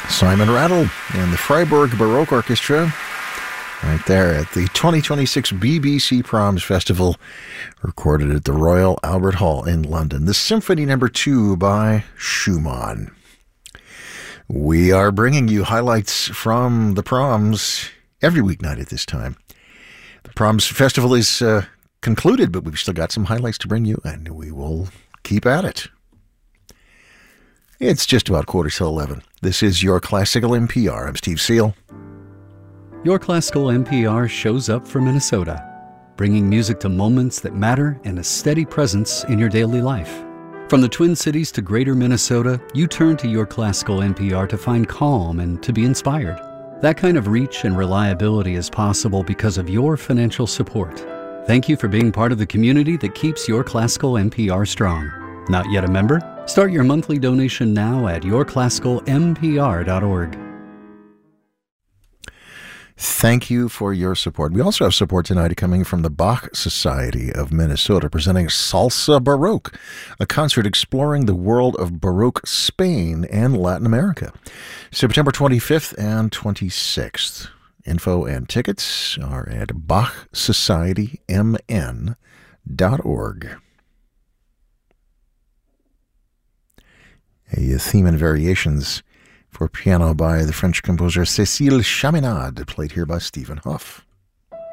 Simon Rattle and the Freiburg Baroque Orchestra right there at the 2026 BBC Proms Festival, recorded at the Royal Albert Hall in London. The Symphony No. 2 by Schumann. We are bringing you highlights from the Proms every weeknight at this time. The Proms Festival is concluded, but we've still got some highlights to bring you, and we will keep at it. It's just about 11:15. This is Your Classical NPR. I'm Steve Seal. Your Classical NPR shows up for Minnesota, bringing music to moments that matter and a steady presence in your daily life. From the Twin Cities to Greater Minnesota, you turn to Your Classical NPR to find calm and to be inspired. That kind of reach and reliability is possible because of your financial support. Thank you for being part of the community that keeps Your Classical NPR strong. Not yet a member? Start your monthly donation now at yourclassicalmpr.org. Thank you for your support. We also have support tonight coming from the Bach Society of Minnesota, presenting Salsa Baroque, a concert exploring the world of Baroque Spain and Latin America, September 25th and 26th. Info and tickets are at bachsocietymn.org. A theme and variations for piano by the French composer Cécile Chaminade, played here by Stephen Hough.